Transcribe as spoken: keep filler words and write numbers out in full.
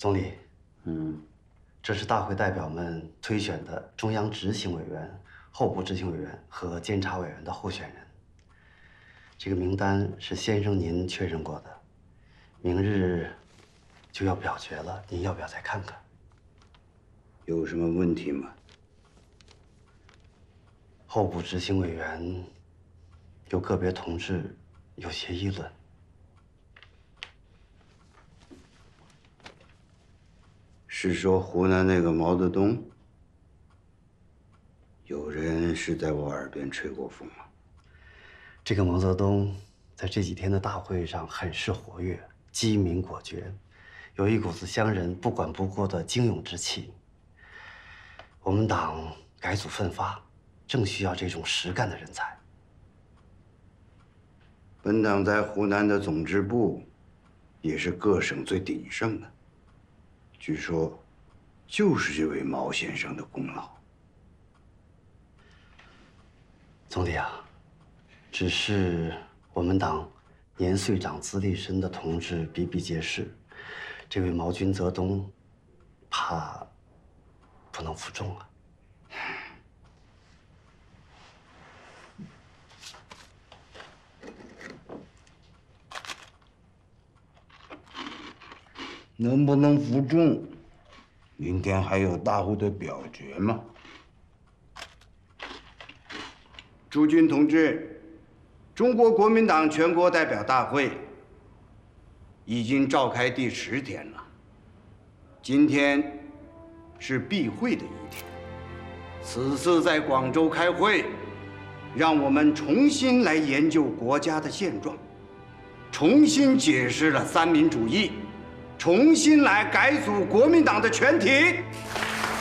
总理， 嗯， 这是大会代表们推选的中央执行委员、候补执行委员和监察委员的候选人。这个名单是先生您确认过的，明日就要表决了，您要不要再看看？ 有什么问题吗？ 候补执行委员有个别同志有些议论。 是说湖南那个毛泽东？有人是在我耳边吹过风吗？ 这个毛泽东在这几天的大会上很是活跃，机敏果决，有一股子乡人不管不顾的精勇之气。我们党改组奋发，正需要这种实干的人才。 本党在湖南的总支部，也是各省最鼎盛的。 据说，就是这位毛先生的功劳。 总理啊，只是我们党年岁长、资历深的同志比比皆是，这位毛君泽东，怕不能服众啊。 能不能服众？明天还有大会的表决吗？诸君同志，中国国民党全国代表大会已经召开第十天了，今天是闭会的一天。此次在广州开会，让我们重新来研究国家的现状，重新解释了三民主义。 重新来改组国民党的全体。